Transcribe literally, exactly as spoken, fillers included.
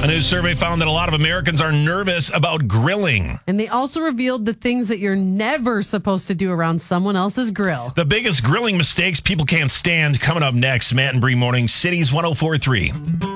A new survey found that a lot of Americans are nervous about grilling. And they also revealed the things that you're never supposed to do around someone else's grill. The biggest grilling mistakes people can't stand coming up next. Matt and Bree Morning, Cities one oh four point three.